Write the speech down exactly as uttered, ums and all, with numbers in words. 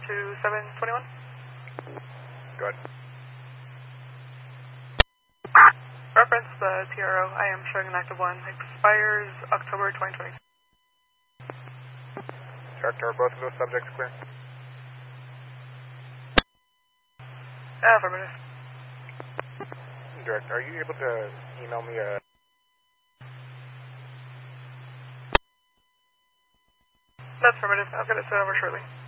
two seven two one. Go ahead. Reference the T R O. I am showing an active one. Expires October twenty twenty. Director, are both of those subjects clear? Affirmative. Director, are you able to email me a... That's affirmative. I'll get it sent over shortly.